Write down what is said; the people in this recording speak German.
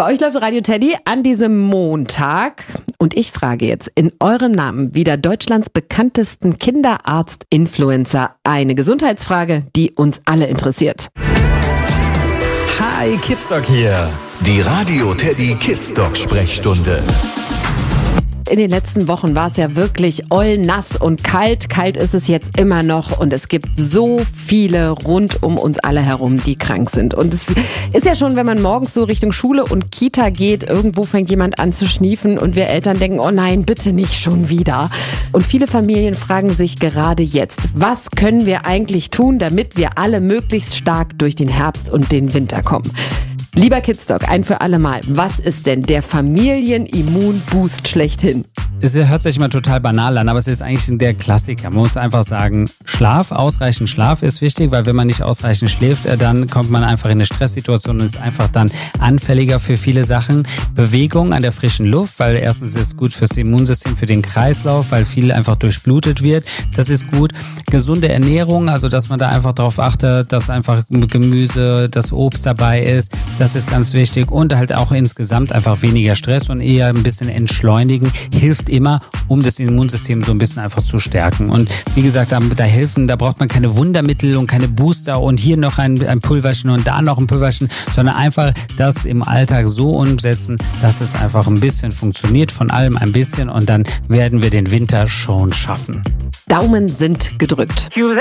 Bei euch läuft Radio Teddy an diesem Montag. Und ich frage jetzt in eurem Namen wieder Deutschlands bekanntesten Kinderarzt-Influencer eine Gesundheitsfrage, die uns alle interessiert. Hi, Kidsdoc hier. Die Radio Teddy Kidsdoc Sprechstunde. In den letzten Wochen war es ja wirklich nass und kalt. Kalt ist es jetzt immer noch und es gibt so viele rund um uns alle herum, die krank sind. Und es ist ja schon, wenn man morgens so Richtung Schule und Kita geht, irgendwo fängt jemand an zu schniefen und wir Eltern denken, oh nein, bitte nicht schon wieder. Und viele Familien fragen sich gerade jetzt, was können wir eigentlich tun, damit wir alle möglichst stark durch den Herbst und den Winter kommen? Lieber Kidsdoc, ein für alle Mal, was ist denn der Familienimmunboost schlechthin? Es hört sich immer total banal an, aber es ist eigentlich der Klassiker. Man muss einfach sagen, ausreichend Schlaf ist wichtig, weil wenn man nicht ausreichend schläft, dann kommt man einfach in eine Stresssituation und ist einfach dann anfälliger für viele Sachen. Bewegung an der frischen Luft, weil erstens ist es gut fürs Immunsystem, für den Kreislauf, weil viel einfach durchblutet wird. Das ist gut. Gesunde Ernährung, also dass man da einfach darauf achtet, dass einfach Gemüse, das Obst dabei ist. Das ist ganz wichtig. Und halt auch insgesamt einfach weniger Stress und eher ein bisschen entschleunigen, hilft immer, um das Immunsystem so ein bisschen einfach zu stärken. Und wie gesagt, da braucht man keine Wundermittel und keine Booster und hier noch ein Pulverchen und da noch ein Pulverchen, sondern einfach das im Alltag so umsetzen, dass es einfach ein bisschen funktioniert, von allem ein bisschen und dann werden wir den Winter schon schaffen. Daumen sind gedrückt.